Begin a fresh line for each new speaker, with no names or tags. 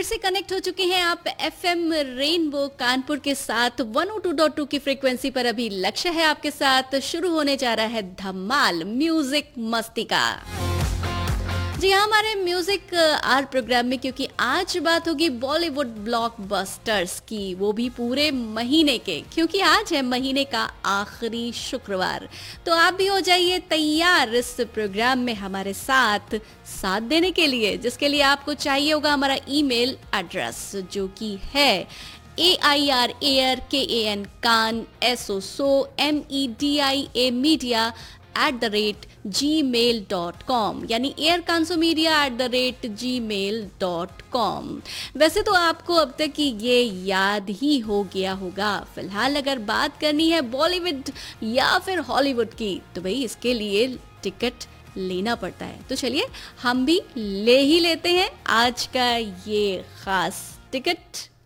फिर से कनेक्ट हो चुके हैं आप एफएम रेनबो कानपुर के साथ 102.2 की फ्रीक्वेंसी पर। अभी लक्ष्य है आपके साथ, शुरू होने जा रहा है धमाल म्यूजिक मस्ती का। जी हाँ, हमारे म्यूजिक आर प्रोग्राम में, क्योंकि आज बात होगी बॉलीवुड ब्लॉकबस्टर्स की, वो भी पूरे महीने के, क्योंकि आज है महीने का आखिरी शुक्रवार। तो आप भी हो जाइए तैयार इस प्रोग्राम में हमारे साथ साथ देने के लिए, जिसके लिए आपको चाहिए होगा हमारा ईमेल एड्रेस, जो कि है AIRARKAN कान SOSOMEDIA media@gmail.com, यानी airkansomedia@gmail.com। वैसे तो आपको अब तक ये याद ही हो गया होगा। फिलहाल अगर बात करनी है बॉलीवुड या फिर हॉलीवुड की, तो भाई इसके लिए टिकट लेना पड़ता है। तो चलिए हम भी ले ही लेते हैं आज का ये खास टिकट।